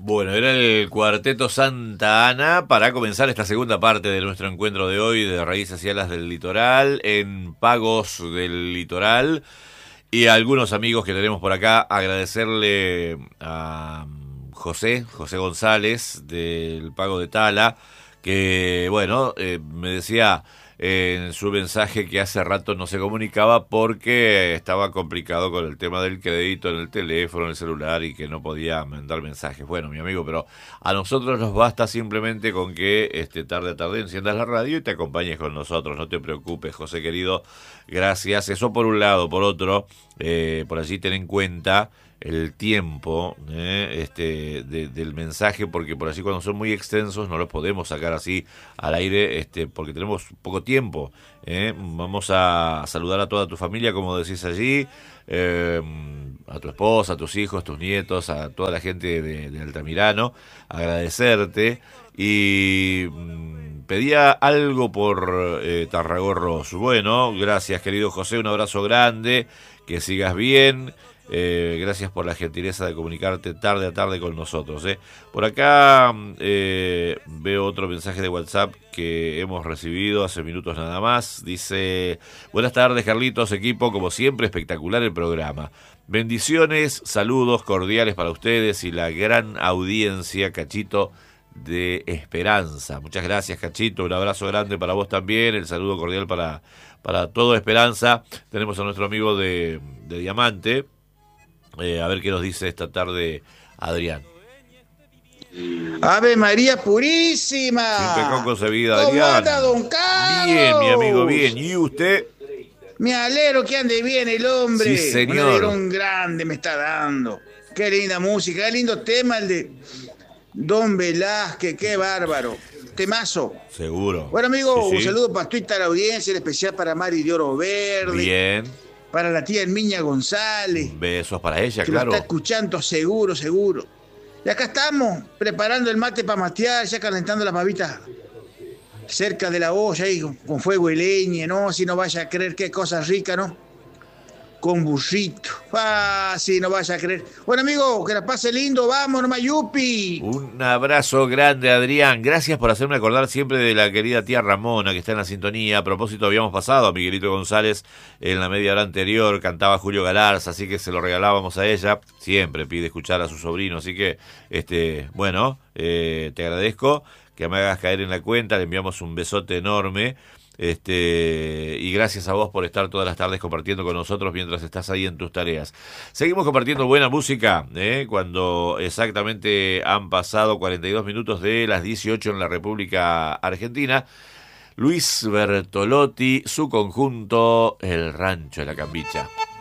Bueno, era el Cuarteto Santa Ana para comenzar esta segunda parte de nuestro encuentro de hoy de Raíces y Alas del Litoral, en Pagos del Litoral. Y a algunos amigos que tenemos por acá, agradecerle a José González del Pago de Tala, que bueno, me decía en su mensaje que hace rato no se comunicaba porque estaba complicado con el tema del crédito en el teléfono, en el celular y que no podía mandar mensajes. Bueno, mi amigo, pero a nosotros nos basta simplemente con que tarde a tarde enciendas la radio y te acompañes con nosotros. No te preocupes, José querido, gracias. Eso por un lado. Por otro, por allí ten en cuenta el tiempo del mensaje, porque por así cuando son muy extensos no los podemos sacar así al aire, porque tenemos poco tiempo. Vamos a saludar a toda tu familia, como decís allí, a tu esposa, a tus hijos, tus nietos, a toda la gente de Altamirano, agradecerte y pedía algo por Tarragorros. Bueno, gracias querido José, un abrazo grande, que sigas bien. Gracias por la gentileza de comunicarte tarde a tarde con nosotros. Por acá veo otro mensaje de WhatsApp que hemos recibido hace minutos nada más. Dice: buenas tardes Carlitos, equipo, como siempre espectacular el programa. Bendiciones, saludos cordiales para ustedes y la gran audiencia, Cachito de Esperanza. Muchas gracias, Cachito, un abrazo grande para vos también, el saludo cordial para todo Esperanza. Tenemos a nuestro amigo de Diamante. A ver qué nos dice esta tarde Adrián. Ave María Purísima. Sin pecado concebida, Adrián. ¿Cómo anda, don Carlos? Bien, mi amigo, bien. ¿Y usted? Me alegro que ande bien el hombre. Sí, señor. Un alegrón grande me está dando. Qué linda música, qué lindo tema el de Don Velázquez, qué bárbaro. Temazo. Seguro. Bueno, amigo, sí. Un saludo para toda la audiencia, en especial para Mari de Oro Verde. Bien. Para la tía Herminia González. Besos para ella, que claro. Lo está escuchando seguro. Y acá estamos, preparando el mate para matear, ya calentando las pavitas cerca de la olla, ahí con fuego y leña, ¿no? Si no vaya a creer qué cosa rica, ¿no? Con burrito. Sí, no vaya a creer. Bueno, amigo, que la pase lindo, vamos, nomás, yupi. Un abrazo grande, Adrián. Gracias por hacerme acordar siempre de la querida tía Ramona, que está en la sintonía. A propósito, habíamos pasado a Miguelito González en la media hora anterior, cantaba Julio Galarza, así que se lo regalábamos a ella. Siempre pide escuchar a su sobrino, así que, bueno, te agradezco que me hagas caer en la cuenta. Le enviamos un besote enorme. Y gracias a vos por estar todas las tardes compartiendo con nosotros mientras estás ahí en tus tareas. Seguimos compartiendo buena música, cuando exactamente han pasado 42 minutos de las 18 en la República Argentina. Luis Bertolotti, su conjunto El Rancho de la Cambicha.